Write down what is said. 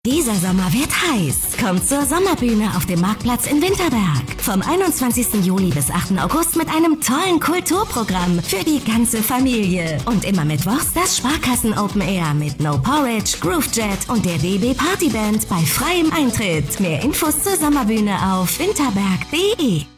Dieser Sommer wird heiß. Kommt zur Sommerbühne auf dem Marktplatz in Winterberg. Vom 21. Juli bis 8. August mit einem tollen Kulturprogramm für die ganze Familie. Und immer mittwochs das Sparkassen Open Air mit No Porridge, Groove Jet und der DB Partyband bei freiem Eintritt. Mehr Infos zur Sommerbühne auf winterberg.de.